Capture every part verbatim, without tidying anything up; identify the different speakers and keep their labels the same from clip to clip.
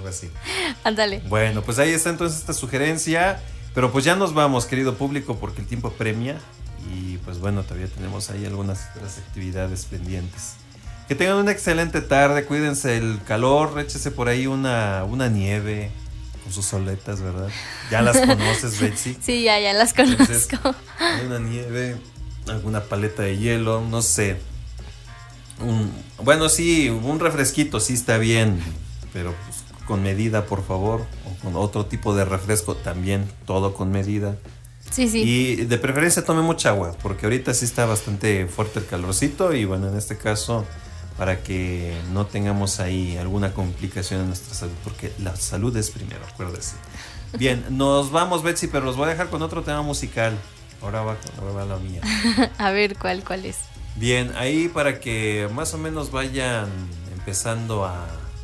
Speaker 1: algo así.
Speaker 2: Ándale.
Speaker 1: Bueno, pues ahí está entonces esta sugerencia. Pero pues ya nos vamos, querido público, porque el tiempo premia. Y pues bueno, todavía tenemos ahí algunas otras actividades pendientes. Que tengan una excelente tarde, cuídense el calor, échese por ahí una, una nieve con sus soletas, ¿verdad? Ya las conoces, Betsy.
Speaker 2: Sí, ya, ya las conozco.
Speaker 1: Entonces, hay una nieve, alguna paleta de hielo, no sé. Un, bueno, sí, un refresquito sí está bien, pero pues con medida, por favor. O con otro tipo de refresco también, todo con medida.
Speaker 2: Sí, sí.
Speaker 1: Y de preferencia tome mucha agua, porque ahorita sí está bastante fuerte el calorcito. Y bueno, en este caso, para que no tengamos ahí alguna complicación en nuestra salud, porque la salud es primero, acuérdese. Bien, nos vamos, Betsy, pero los voy a dejar con otro tema musical. Ahora va, ahora va la mía.
Speaker 2: A ver, ¿cuál, cuál es?
Speaker 1: Bien, ahí para que más o menos vayan empezando a,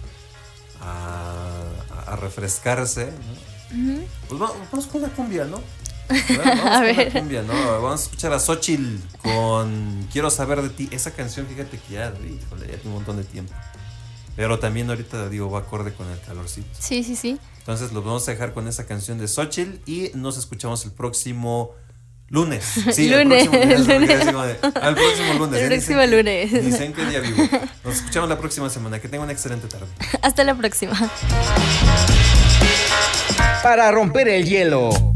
Speaker 1: a, a refrescarse, ¿no? Uh-huh. Pues vamos, vamos con la cumbia, ¿no? Bueno, vamos
Speaker 2: a
Speaker 1: con
Speaker 2: ver.
Speaker 1: la cumbia, ¿no? Vamos a escuchar a Xochitl con Quiero saber de ti. Esa canción, fíjate que ya, híjole, ya tiene un montón de tiempo. Pero también ahorita, digo, va acorde con el calorcito.
Speaker 2: Sí, sí, sí.
Speaker 1: Entonces los vamos a dejar con esa canción de Xochitl y nos escuchamos el próximo lunes. Sí,
Speaker 2: lunes.
Speaker 1: El próximo,
Speaker 2: lunes.
Speaker 1: lunes. Al próximo lunes.
Speaker 2: El próximo dicen, lunes.
Speaker 1: Dicen qué día vivo. Nos escuchamos la próxima semana. Que tengan una excelente tarde.
Speaker 2: Hasta la próxima.
Speaker 3: Para romper el hielo.